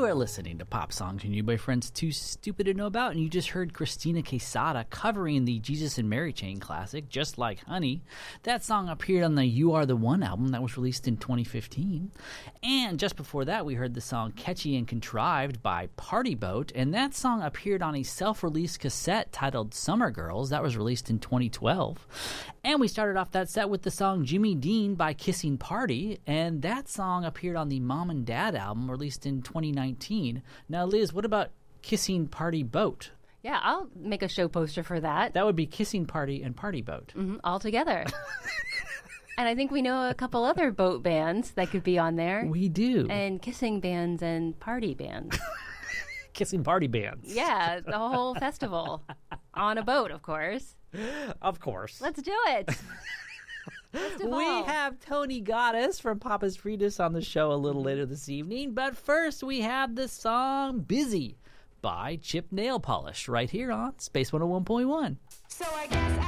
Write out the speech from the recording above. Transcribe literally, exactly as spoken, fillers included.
You are listening to Pop Songs You Knew by Friends Too Stupid to Know About, and you just heard Christina Quesada covering the Jesus and Mary Chain classic, Just Like Honey. That song appeared on the You Are the One album that was released in twenty fifteen. And just before that, we heard the song Catchy and Contrived by Party Boat, and that song appeared on a self-released cassette titled Summer Girls that was released in twenty twelve. And we started off that set with the song Jimmy Dean by Kissing Party, and that song appeared on the Mom and Dad album released in twenty nineteen. Now, Liz, what about Kissing Party Boat? Yeah, I'll make a show poster for that. That would be Kissing Party and Party Boat. Mm-hmm, all together. And I think we know a couple other boat bands that could be on there. We do. And kissing bands and party bands. Kissing party bands. Yeah, the whole festival. On a boat, of course. Of course. Let's do it. We have Tony Goddess from Papa's Fritas on the show a little later this evening, but first we have the song Busy by Chip Nail Polish right here on Space one oh one point one. So I guess